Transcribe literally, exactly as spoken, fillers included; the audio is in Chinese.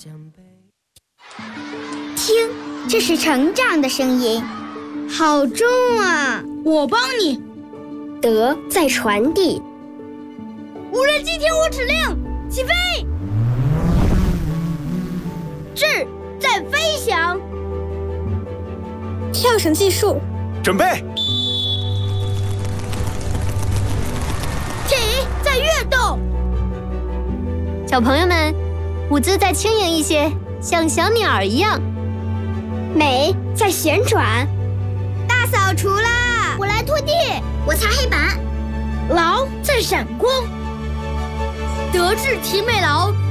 听，这是成长的声音，好重啊！ 我帮你。 德在传递。 无人机听我指令，起飞！智在飞翔。 跳绳计数， 准备。 体在跃动。 小朋友们，舞姿再轻盈一些，像小鸟儿一样。 美在旋转。 大扫除啦！ 我来拖地， 我擦黑板。 劳在闪光。德智体美劳。